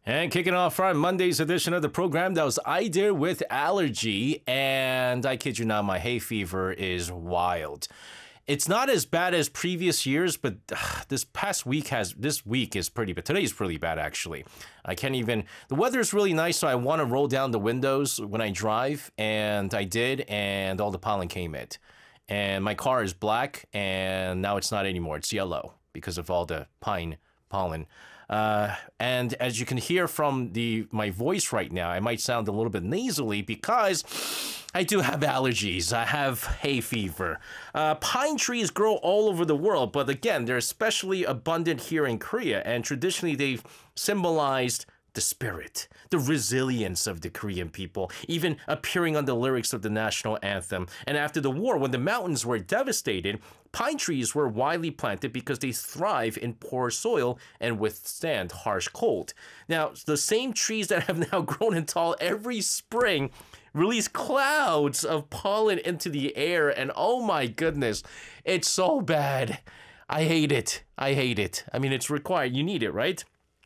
And kicking off our Monday's edition of the program, that was I Dare with Allergy. And I kid you not, my hay fever is wild. It's not as bad as previous years, but this week is pretty bad. Today's pretty bad, actually. I can't even, the weather's really nice, so I want to roll down the windows when I drive. And I did, and all the pollen came in. And my car is black, and now it's not anymore. It's yellow because of all the pine pollen. And as you can hear from my voice right now, I might sound a little bit nasally because I do have allergies. I have hay fever. Pine trees grow all over the world, but again, they're especially abundant here in Korea, and traditionally they've symbolized the spirit, the resilience of the Korean people, even appearing on the lyrics of the national anthem. And after the war, when the mountains were devastated, pine trees were widely planted because they thrive in poor soil and withstand harsh cold. Now, the same trees that have now grown and tall every spring release clouds of pollen into the air, and oh my goodness, it's so bad. I hate it. I mean, it's required. You need it, right?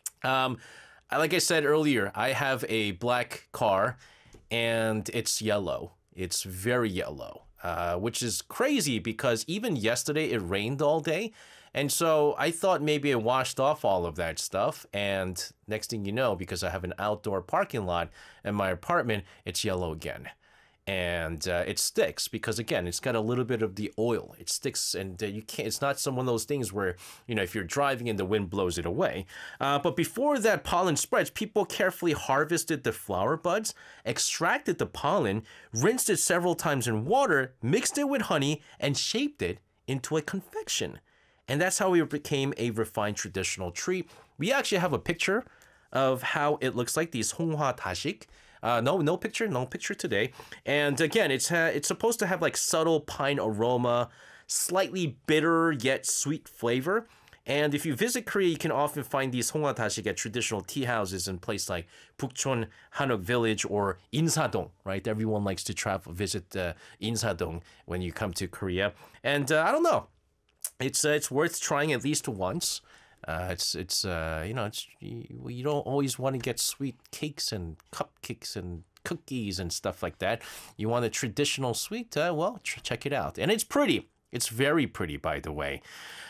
Like I said earlier, I have a black car, and it's yellow. It's very yellow, which is crazy because even yesterday it rained all day. And so I thought maybe it washed off all of that stuff. And next thing you know, because I have an outdoor parking lot in my apartment, it's yellow again. And it sticks because, again, it's got a little bit of the oil. It sticks, and you can't. It's not one of those things where, if you're driving and the wind blows it away. But before that pollen spreads, people carefully harvested the flower buds, extracted the pollen, rinsed it several times in water, mixed it with honey, and shaped it into a confection. And that's how it became a refined traditional treat. We actually have a picture of how it looks like, these honghwa dashik. No picture today. And again, it's supposed to have like subtle pine aroma, slightly bitter yet sweet flavor. And if you visit Korea, you can often find these honghwa dashik at traditional tea houses in places like Bukchon, Hanok Village, or Insadong, right? Everyone likes to visit Insadong when you come to Korea. And I don't know, it's worth trying at least once. You don't always want to get sweet cakes and cupcakes and cookies and stuff like that. You want a traditional sweet? Check it out. And it's pretty. It's very pretty, by the way.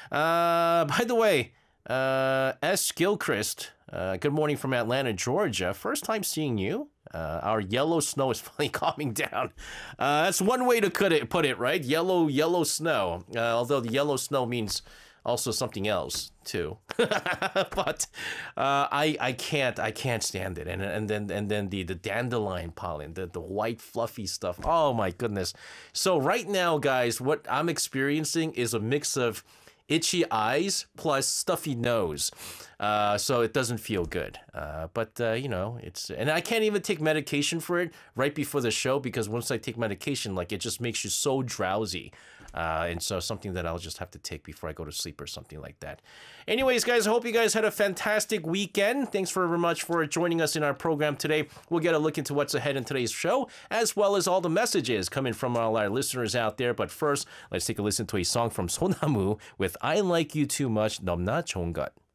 S. Gilchrist, good morning from Atlanta, Georgia. First time seeing you. Our yellow snow is finally calming down. That's one way to put it, right? Yellow snow. Although the yellow snow means also something else too. But I can't stand it. And then the dandelion pollen, the white fluffy stuff. Oh my goodness. So right now, guys, what I'm experiencing is a mix of itchy eyes plus stuffy nose. So it doesn't feel good. But and I can't even take medication for it right before the show because once I take medication, like it just makes you so drowsy. And so something that I'll just have to take before I go to sleep or something like that. Anyways, guys, I hope you guys had a fantastic weekend. Thanks very much for joining us in our program today. We'll get a look into what's ahead in today's show, as well as all the messages coming from all our listeners out there. But first, let's take a listen to a song from Sonamu with I Like You Too Much, 넘나 좋은 것.